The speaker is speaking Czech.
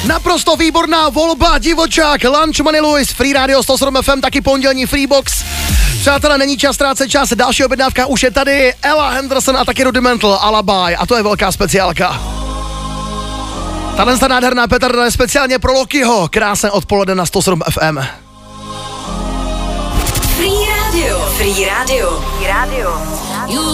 Naprosto výborná volba, divočák, Lunch Money Lewis, Free Radio 107 FM, taky pondělní Freebox. Přátelé, není čas ztrácet čas, další objednávka už je tady, Ella Henderson a taky Rudimental, Alibi, a to je velká speciálka. Tahle nádherná petarda je speciálně pro Lokiho, krásné odpoledne na 107 FM. Free Radio. Free Radio. Free Radio.